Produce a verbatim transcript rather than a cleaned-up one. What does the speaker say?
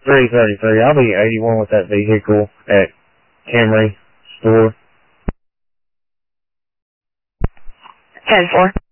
three thirty-three. I'll be eighty-one with that vehicle at Camry store. ten four.